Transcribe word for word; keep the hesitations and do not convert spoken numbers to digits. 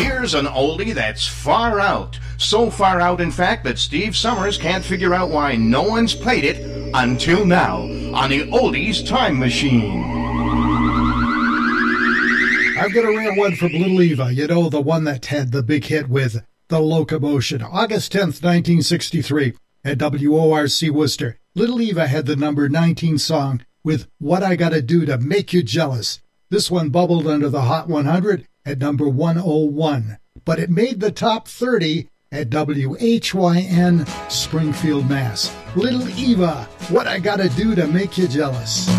Here's an oldie that's far out. So far out, in fact, that Steve Summers can't figure out why no one's played it until now on the Oldies Time Machine. I've got a rare one from Little Eva, you know, the one that had the big hit with The Locomotion. August tenth, nineteen sixty-three, at W O R C Worcester. Little Eva had the number nineteen song with What I Gotta Do to Make You Jealous. This one bubbled under the Hot one hundred at number one oh one, but it made the top thirty at W H Y N Springfield, Mass. Little Eva, What I Gotta Do to Make You Jealous.